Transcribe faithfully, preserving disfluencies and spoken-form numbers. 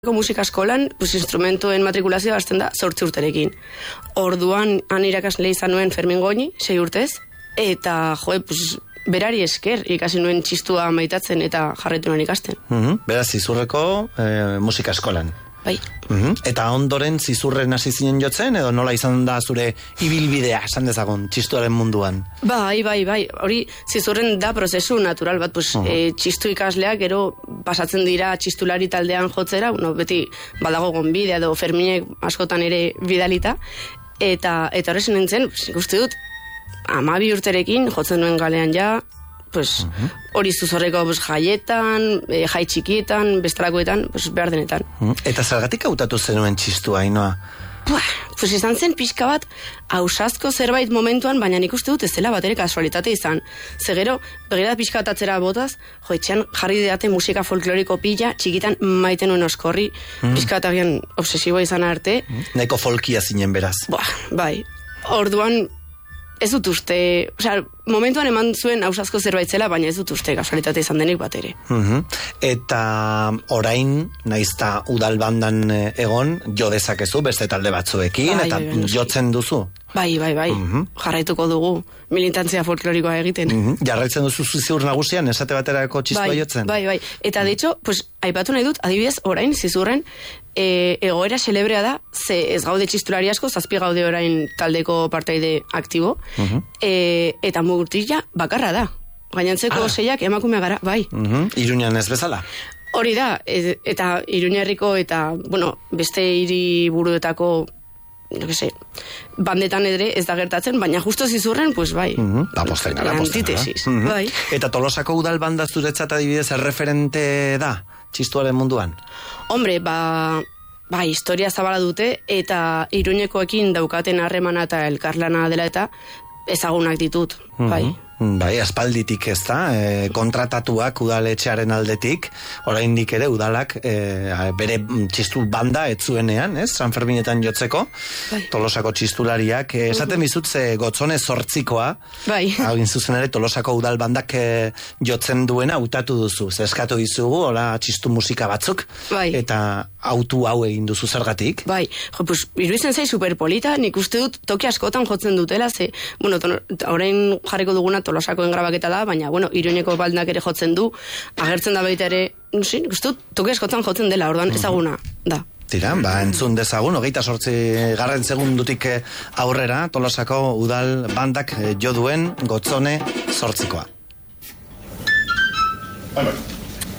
Musika eskolan, pues, instrumentuen matrikulazioa hasten da zortzi urterekin. Orduan, han irakasle izan nuen Fermin Goñi, sei urtez, eta jo, pues, berari esker ikasi nuen txistua maitatzen eta jarraitu nuen ikasten. Uh-huh. Beraz, Zizurreko eh, musika eskolan. Bai. Uh-huh. Eta ondoren Zizurren hasi zinen jotzen, edo nola izan da zure ibilbidea, esan dezagun, txistuaren munduan? Bai, bai, bai. Hori, Zizurren da prozesu natural bat, pues, uh-huh. e, txistu ikasleak gero pasatzen dira txistulari taldean jotzera, no, beti badago gonbidea edo Ferminek askotan ere bidalita, eta eta horrezen nintzen, pues, ikuste dut, amabi urterekin jotzen nuen galean ja, pues, uh-huh. hori Zuzorreko pues, jaietan, e, jai txikietan, bestarakoetan, pues, behar denetan. Uh-huh. Eta zergatik hautatu zenuen txistua, Ainoa? Buah, pues izan zen pixka bat ausazko zerbait momentuan, baina nik uste dut ez dela bat ere kasualitate izan. Zegero, begirada pixka bat atzera botaz, jo, etxean jarri didate musika folkloriko pila, txikitan maite nuen oskorri, mm. pixka bat agian obsesiboa izan arte. Mm. Neko folkia zinen beraz. Buah, bai. Orduan, ez dut uste, osea, momentuan eman zuen ausazko zerbait zela, baina ez dut uste kasualitate izan denik bat ere. Uh-huh. Eta orain, naizta udal bandan egon, jo dezakezu beste talde batzuekin, bai, eta bai, bai, jotzen duzu? Bai, bai, bai, uh-huh. jarraituko dugu militantzia folklorikoa egiten. Uh-huh. Jarraitzen duzu Zizur nagusian, esate baterako txistua bai, jotzen? Bai, bai, eta de hecho, pues, aipatu nahi dut, adibidez, orain, Zizurren, e, egoera celebrea da, ze ez gaude txistulari asko, zazpi gaude orain taldeko partaide aktibo, uh-huh. e, eta mugurtila bakarra da. Gainantzeko ah. seiak emakumea gara, bai. Uh-huh. Iruñan ez bezala? Hori da, e, eta Iruña herriko eta, bueno, beste hiri buruetako, no que sé, bandetan ere ez da gertatzen, baina justo Zizurren, pues bai. Uh-huh. La postena, la postena. Antitesis, uh-huh. bai. Eta Tolosako udal banda zuretzat adibidez erreferente da, txistuaren munduan? Hombre, ba, ba, historia zabala dute, eta Iruñekoekin daukaten harremana eta elkarlana dela eta ezagunak ditut, uh-huh. bai. Bai, aspalditik ez da, e, kontratatuak udaletxearen aldetik, oraindik ere udalak e, bere txistu banda etzuenean, ez, San Ferminetan jotzeko, bai. Tolosako txistulariak, e, esaten bizut ze Gotzone zortzikoa, bai. Hagin zuzen ere Tolosako udal bandak e, jotzen duena hautatu duzu, zeskatu dizugu, hola txistu musika batzuk, bai. Eta autu hau egin duzu zergatik. Bai, jo, pues, iruditzen zai superpolita, nik uste dut toki askotan jotzen dutela, ze, bueno, orain jarriko duguna Tolosakoen grabaketa da, baina, bueno, Iruñeko baldak ere jotzen du, agertzen da baita ere, no sé, uste dut, toki askotan jotzen dela, orduan ezaguna, da. Tira, ba, entzun dezagun, hogeita sortzi garren segundutik aurrera, Tolosako udal bandak jo duen Gotzone zortzikoa.